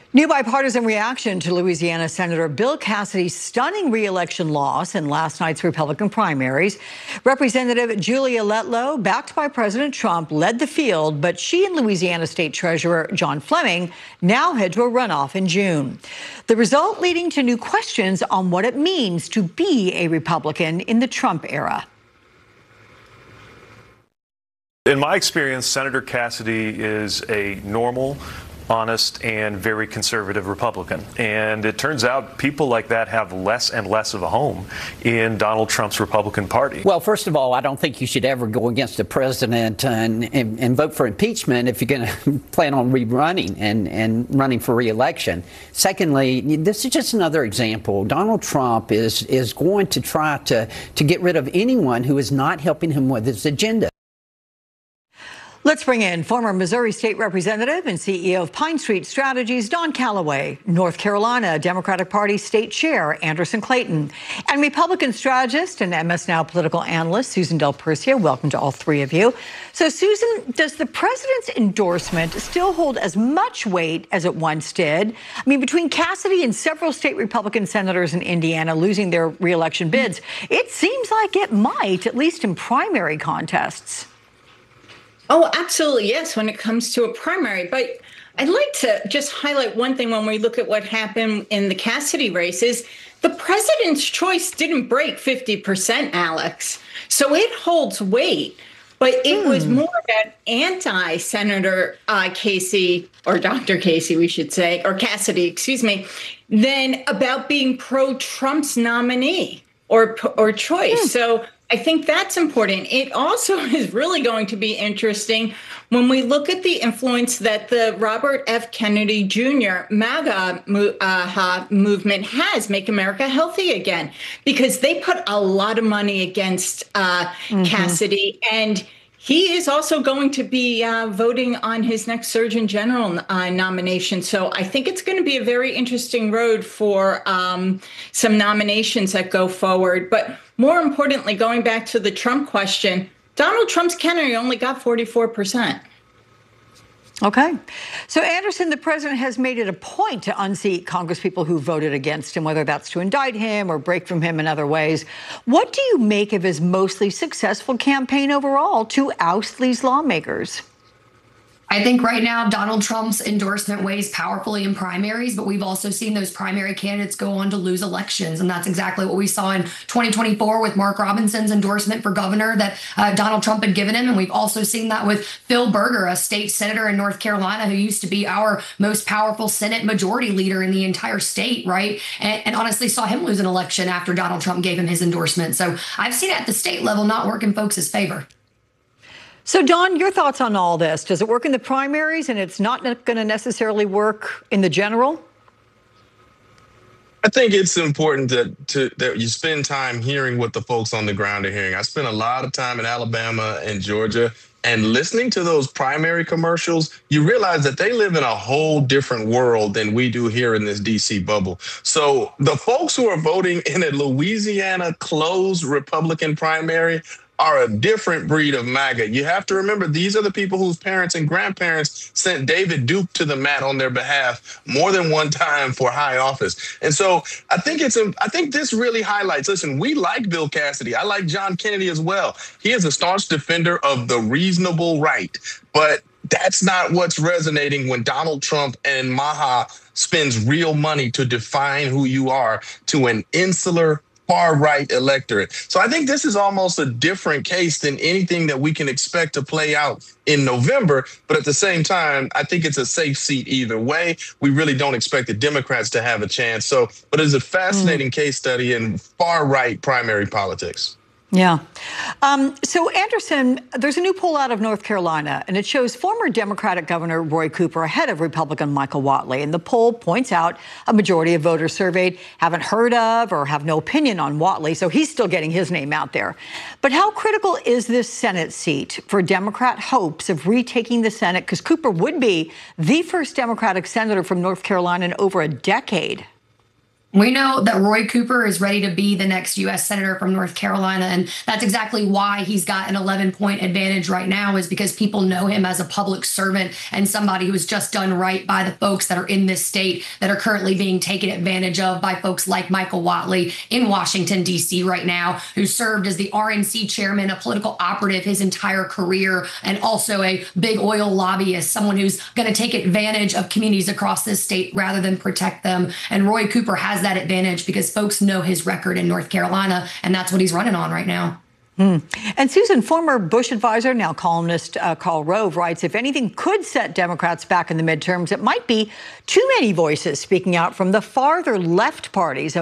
New bipartisan reaction to Louisiana Senator Bill Cassidy's stunning re-election loss in last night's Republican primaries. Representative Julia Letlow, backed by President Trump, led the field, but she and Louisiana State Treasurer John Fleming now head to a runoff in June. The result leading to new questions on what it means to be a Republican in the Trump era. In my experience, Senator Cassidy is a normal, honest, and very conservative Republican. And it turns out people like that have less and less of a home in Donald Trump's Republican Party. Well, first of all, I don't think you should ever go against the president and vote for impeachment if you're going to plan on rerunning and running for re-election. Secondly, this is just another example. Donald Trump is going to try to get rid of anyone who is not helping him with his agenda. Let's bring in former Missouri State Representative and CEO of Pine Street Strategies, Don Calloway, North Carolina Democratic Party State Chair Anderson Clayton, and Republican strategist and MS Now political analyst Susan Del Percia. Welcome to all three of you. So, Susan, does the president's endorsement still hold as much weight as it once did? I mean, between Cassidy and several state Republican senators in Indiana losing their re-election bids, it seems like it might, at least in primary contests. Oh, absolutely, yes, when it comes to a primary. But I'd like to just highlight one thing when we look at what happened in the Cassidy race is the president's choice didn't break 50%, Alex. So it holds weight. But it was more about anti-Senator Casey, or Dr. Casey, we should say, or Cassidy, excuse me, than about being pro-Trump's nominee or choice. So I think that's important. It also is really going to be interesting when we look at the influence that the Robert F. Kennedy Jr. MAGA movement has, Make America Healthy Again, because they put a lot of money against Cassidy. And he is also going to be voting on his next Surgeon General nomination. So I think it's going to be a very interesting road for some nominations that go forward. But more importantly, going back to the Trump question, Donald Trump's candidate only got 44%. Okay. So, Anderson, the president has made it a point to unseat congresspeople who voted against him, whether that's to indict him or break from him in other ways. What do you make of his mostly successful campaign overall to oust these lawmakers? I think right now Donald Trump's endorsement weighs powerfully in primaries, but we've also seen those primary candidates go on to lose elections. And that's exactly what we saw in 2024 with Mark Robinson's endorsement for governor that Donald Trump had given him. And we've also seen that with Phil Berger, a state senator in North Carolina who used to be our most powerful Senate majority leader in the entire state, right? And honestly saw him lose an election after Donald Trump gave him his endorsement. So I've seen it at the state level not work in folks' favor. So, Don, your thoughts on all this? Does it work in the primaries and it's not going to necessarily work in the general? I think it's important that you spend time hearing what the folks on the ground are hearing. I spent a lot of time in Alabama and Georgia, and listening to those primary commercials, you realize that they live in a whole different world than we do here in this D.C. bubble. So the folks who are voting in a Louisiana closed Republican primary are a different breed of MAGA. You have to remember, these are the people whose parents and grandparents sent David Duke to the mat on their behalf more than one time for high office. And so I think this really highlights, listen, we like Bill Cassidy. I like John Kennedy as well. He is a staunch defender of the reasonable right. But that's not what's resonating when Donald Trump and Maha spends real money to define who you are to an insular far-right electorate. So I think this is almost a different case than anything that we can expect to play out in November. But at the same time, I think it's a safe seat either way. We really don't expect the Democrats to have a chance. But it's a fascinating case study in far-right primary politics. Yeah. So, Anderson, there's a new poll out of North Carolina, and it shows former Democratic Governor Roy Cooper ahead of Republican Michael Whatley. And the poll points out a majority of voters surveyed haven't heard of or have no opinion on Whatley, so he's still getting his name out there. But how critical is this Senate seat for Democrat hopes of retaking the Senate? Because Cooper would be the first Democratic senator from North Carolina in over a decade. We know that Roy Cooper is ready to be the next U.S. Senator from North Carolina, and that's exactly why he's got an 11-point advantage right now, is because people know him as a public servant and somebody who has just done right by the folks that are in this state that are currently being taken advantage of by folks like Michael Whatley in Washington, D.C. right now, who served as the RNC chairman, a political operative his entire career, and also a big oil lobbyist, someone who's going to take advantage of communities across this state rather than protect them. And Roy Cooper has that advantage because folks know his record in North Carolina, and that's what he's running on right now. And Susan, former Bush advisor, now columnist Karl Rove writes, if anything could set Democrats back in the midterms, it might be too many voices speaking out from the farther left parties